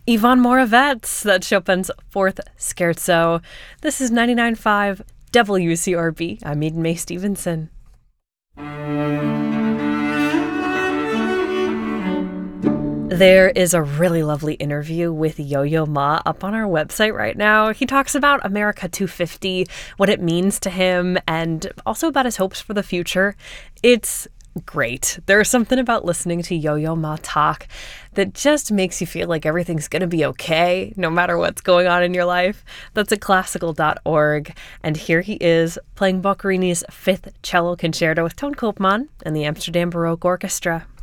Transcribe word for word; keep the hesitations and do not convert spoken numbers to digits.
Ivan Moravec. That's Chopin's Fourth Scherzo. This is ninety-nine point five W C R B. I'm Eden Mae Stevenson. There is a really lovely interview with Yo-Yo Ma up on our website right now. He talks about America two fifty, what it means to him, and also about his hopes for the future. It's great. There's something about listening to Yo-Yo Ma talk that just makes you feel like everything's going to be okay, no matter what's going on in your life. That's at classical dot org. And here he is playing Boccherini's Fifth Cello Concerto with Toon Koopman and the Amsterdam Baroque Orchestra.